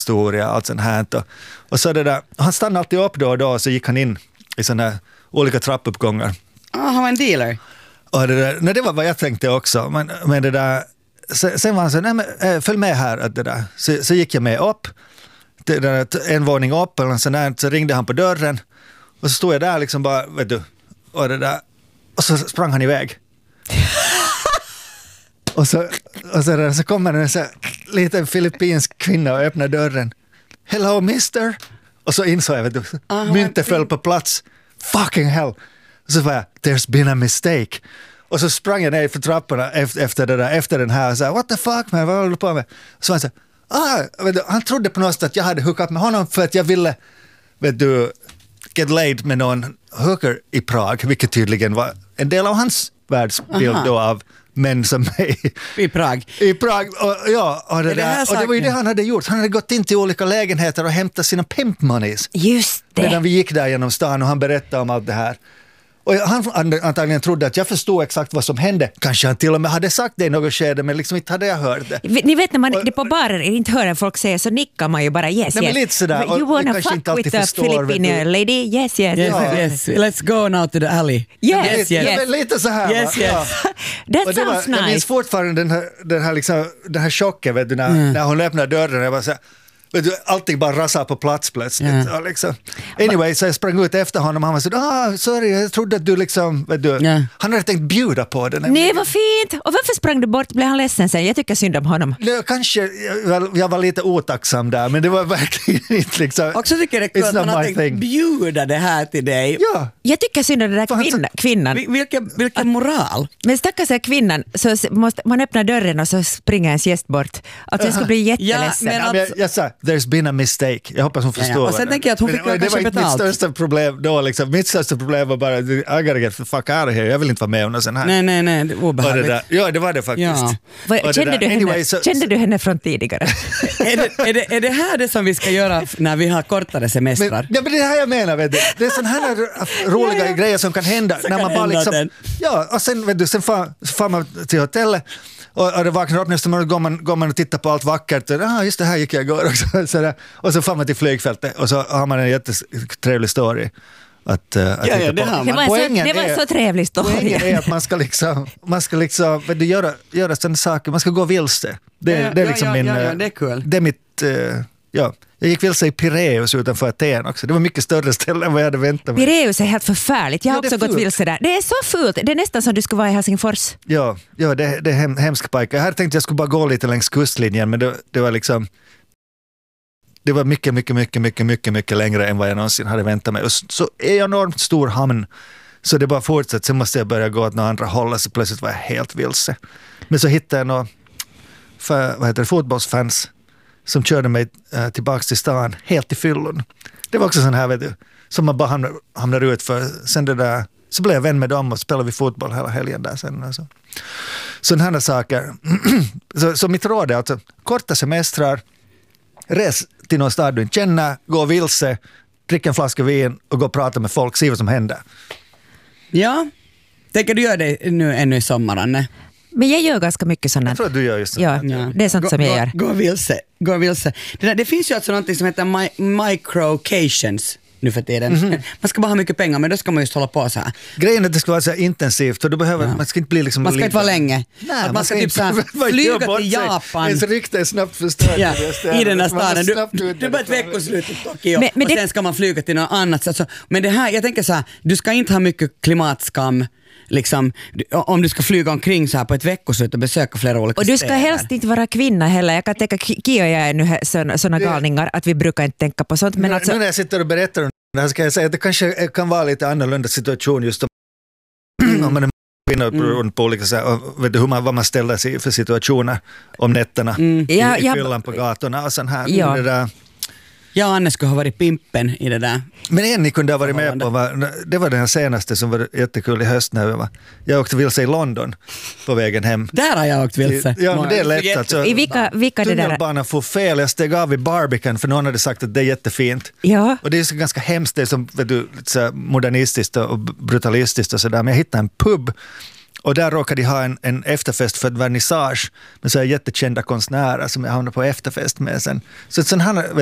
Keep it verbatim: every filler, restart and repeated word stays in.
historia allt sånt här. Och, och så det där, han stannade alltid upp då och då och så gick han in i såna här olika trappuppgångar. Ah, han var en dealer. Och det, där, nej, det var vad jag tänkte också. Men, men det där, sen, sen var han så, nej men äh, följ med här. Att det där. Så, så gick jag med upp, det där, en våning upp eller sån där, så ringde han på dörren. Och så stod jag där liksom bara, vet du, och det där. Och så sprang han iväg. och så, och så, där, så kommer en så liten filippinsk kvinna och öppnar dörren. Hello mister. Och så insåg jag, vet du, ah, myntet föll på plats. Fucking hell. Och så var jag, there's been a mistake. Och så sprang jag ner för trapporna efter, efter, det där, efter den här och sa, what the fuck man, vad håller du på med? Så han sa, ah, vet du, han trodde på något sätt att jag hade hookat med honom för att jag ville, vet du, get laid med någon hooker i Prag, vilket tydligen var en del av hans världsbild då av män som mig. I Prag. I Prag, och, ja, och det, det, där, och det var ju det han hade gjort. Han hade gått in till olika lägenheter och hämtat sina pimp monies. Just det. Medan vi gick där genom stan och han berättade om allt det här. Och han antagligen trodde att jag förstod exakt vad som hände. Kanske han till och med hade sagt det i något skede, men liksom inte hade jag hört det. Ni vet när man och, det på barer inte hör folk säga så nickar man ju bara yes, nej, yes. Lite sådär, you wanna fuck with a Filipino lady? Yes, yes. Yes, ja. yes. Let's go now to the alley. Yes, yes. yes. yes. Lite så här. Yes, yes. Ja. That och det sounds var, jag minns nice. fortfarande den här, den här, liksom, den här chocken, vet du, när, mm. när hon öppnade dörren. Jag var så här, vet du, allting bara rasar på plats plötsligt. Yeah. Och liksom. Anyway, så jag sprang ut efter honom och han var så ah, sorry, jag trodde att du liksom, vet du, yeah. han hade tänkt bjuda på det. Nej, vad fint. Och varför sprang du bort? Blev han ledsen sen? Jag tycker synd om honom. Det, kanske, jag, jag var lite otacksam där, men det var verkligen inte liksom. Också tycker jag det är kul att man har tänkt thing. bjuda det här till dig. Ja. Jag tycker synd om den där kvinna, kvinnan. Vilken, vilken moral. Men stackars kvinnan, så måste man öppna dörren och så springer ens gäst bort. Alltså jag skulle bli jätteledsen. Ja, men alltså, jag, jag sa, there's been a mistake. Jag hoppas hon förstår. Ja, ja. Och sen tänker jag att hon fick men, kanske det var betalt. mitt största problem då. Liksom. Mitt största problem var bara, I gotta get the fuck out of here. Jag vill inte vara med om något sånt här. Nej, nej, nej. Det är obehagligt. Det ja, det var det faktiskt. Ja. Var, kände, du henne, anyway, så, kände du henne från tidigare? är, det, är, det, är det här det som vi ska göra när vi har kortare semestrar? Men, ja, men det är det här jag menar. Vet du. Det är sådana här roliga ja, ja. grejer som kan hända. Så när kan man bara liksom, den. ja, och sen, vet du, sen far, far man till hotellet. Och, och det vaknar upp nästa morgon, går man, går man och tittar på allt vackert. Och, ah, just det här gick jag igår också. Så och så får man till flygfältet och så har man en jättetrevlig story att, uh, att ja, ja, titta det på. Det var, så, det var är, så trevlig story. Poängen är att man ska liksom, man ska liksom vet du, göra, göra sådana saker. Man ska gå vilse. Det, ja, det är liksom ja, min... Ja, ja, det är kul. Det är mitt... Uh, ja. Jag gick vilse i Pireus utanför Aten också. Det var mycket större ställe än vad jag hade väntat mig. Pireus är helt förfärligt. Jag har ja, också gått vilse där. Det är så fult. Det är nästan som du skulle vara i Helsingfors. Ja, ja det, det är hem, hemsk pojke. Jag hade tänkt att jag skulle bara gå lite längs kustlinjen, men det, det var liksom... Det var mycket, mycket, mycket, mycket, mycket, mycket längre än vad jag någonsin hade väntat mig. Och så är jag enormt stor hamn. Så det bara fortsätter. Sen måste jag börja gå åt några andra håll. Så plötsligt var jag helt vilse. Men så hittade jag några för, vad heter det, fotbollsfans som körde mig äh, tillbaka till stan helt i fyllon. Det var också sån här, vet du, som man bara hamnar, hamnar ut för. Sen det där, så blev jag vän med dem och spelade vi fotboll hela helgen där sen. Alltså. Sådana här saker. så, så mitt råd är alltså, korta semestrar, res till någon stad du inte känner, gå vilse, dricka en flaska vin och gå och prata med folk, se vad som händer. Ja, tänker du göra det nu ännu i sommaren? Men jag gör ganska mycket sådant. Jag tror att du gör just det. Ja, ja. Det är sånt gå, som jag gå, gör. Gå vilse, gå vilse. Det, där, det finns ju alltså något som heter mi- microcations nu för tiden. Mm-hmm. Man ska bara ha mycket pengar, men då ska man just hålla på så här. Grejen är att det ska vara så här intensivt, för du behöver, ja. man ska inte bli liksom... Man ska inte vara länge. Nej, att man, man ska, ska typ så här, flyga till Japan. Ens rykte är snabbt förstört. Ja, i den här staden. Du, du bara ett veckoslut i Tokyo men, men och det... sen ska man flyga till något annat. Alltså, men det här, jag tänker så här, du ska inte ha mycket klimatskam. Liksom, om du ska flyga omkring så här på ett veckoslut och besöka flera olika städer. Och du ska städer. helst inte vara kvinna heller. Jag kan tänka, Kio och jag är nu sådana galningar att vi brukar inte tänka på sånt. Men nu, alltså... nu när jag sitter och berättar om det här ska jag säga att det kanske kan vara lite annorlunda situation just om, mm. om man är kvinna mm. på olika sätt och vet du hur man, vad man ställer sig för situationer om nätterna mm. i, ja, i ja, fyllan på gatorna och sån här. Ja. Det där. Jag och Anne skulle ha varit pimpen i det där. Men en ni kunde ha varit med på, var, det var den här senaste som var jättekul i höst när vi var. Jag åkte vilse i London på vägen hem. Där har jag åkt vilse. Ja, men det är lätt. Alltså, I vilka, vilka det där? Tunnelbanan får fel. Jag steg av i Barbican för någon hade sagt att det är jättefint. Ja. Och det är så ganska hemskt, det är som vet du, lite så modernistiskt och brutalistiskt och sådär. Men jag hittade en pub Och där råkade de ha en, en efterfest för ett vernissage med så här jättekända konstnärer som jag hamnade på efterfest med sen. Så sen han